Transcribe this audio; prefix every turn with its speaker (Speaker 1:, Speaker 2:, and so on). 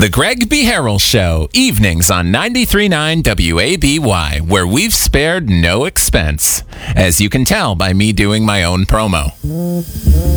Speaker 1: The Greg B. Harrell Show, evenings on 93.9 WABY, where we've spared no expense, as you can tell by me doing my own promo.